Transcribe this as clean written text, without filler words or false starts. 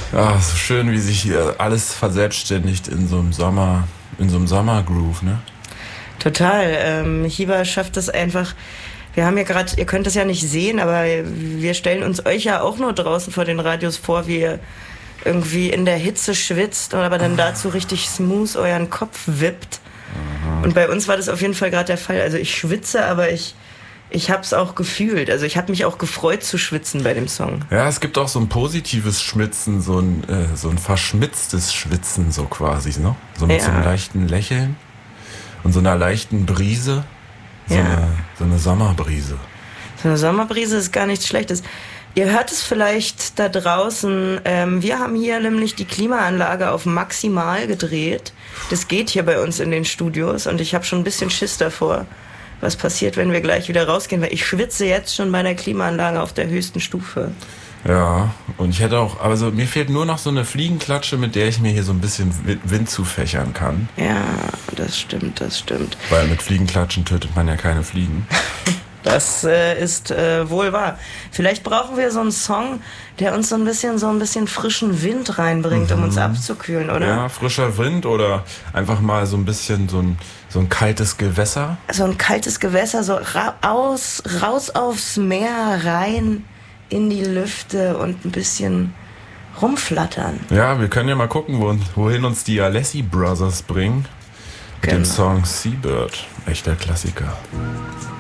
Ja, so schön, wie sich hier alles verselbstständigt in so einem Sommergroove, ne? Total. Hiba schafft es einfach. Wir haben ja gerade, ihr könnt es ja nicht sehen, aber wir stellen uns euch ja auch nur draußen vor den Radios vor, wie ihr irgendwie in der Hitze schwitzt, aber dann dazu richtig smooth euren Kopf wippt. Und bei uns war das auf jeden Fall gerade der Fall. Also ich schwitze, aber ich hab's auch gefühlt. Also ich habe mich auch gefreut zu schwitzen bei dem Song. Ja, es gibt auch so ein positives Schwitzen, so ein verschmitztes Schwitzen so quasi, ne? So mit so einem leichten Lächeln und so einer leichten Brise. So eine Sommerbrise. So eine Sommerbrise ist gar nichts Schlechtes. Ihr hört es vielleicht da draußen. Wir haben hier nämlich die Klimaanlage auf maximal gedreht. Das geht hier bei uns in den Studios und ich habe schon ein bisschen Schiss davor, was passiert, wenn wir gleich wieder rausgehen, weil ich schwitze jetzt schon bei der Klimaanlage auf der höchsten Stufe. Ja, und ich hätte auch, also mir fehlt nur noch so eine Fliegenklatsche, mit der ich mir hier so ein bisschen Wind zufächern kann. Ja, das stimmt. Weil mit Fliegenklatschen tötet man ja keine Fliegen. Das ist wohl wahr. Vielleicht brauchen wir so einen Song, der uns so ein bisschen frischen Wind reinbringt, um uns abzukühlen, oder? Ja, frischer Wind oder einfach mal so ein bisschen so ein kaltes Gewässer. So ein kaltes Gewässer, so raus aufs Meer, rein in die Lüfte und ein bisschen rumflattern. Ja, wir können ja mal gucken, wohin uns die Alessi Brothers bringen. Mit dem Song Seabird. Echter Klassiker.